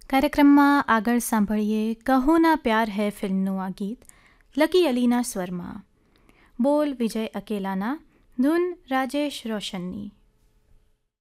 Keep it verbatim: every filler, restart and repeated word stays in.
કાર્યક્રમમાં આગળ સાંભળીએ કહો ના પ્યાર હૈ ફિલ્મનું આ ગીત લકી અલીના સ્વરમાં. બોલ વિજય અકેલાના, ધૂન રાજેશ રોશનની.